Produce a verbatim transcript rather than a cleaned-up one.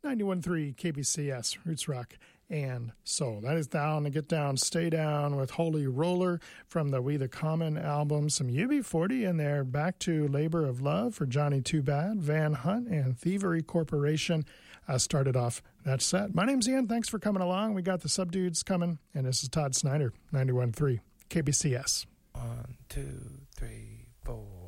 ninety-one point three K B C S, Roots Rock and Soul. That is Down to Get Down, Stay Down with Holy Roller from the We the Common album. Some U B forty in there. Back to Labor of Love for Johnny Too Bad, Van Hunt, and Thievery Corporation uh, started off that set. My name's Ian. Thanks for coming along. We got the Subdudes coming, and this is Todd Snyder, ninety-one point three K B C S. One, two, three, four.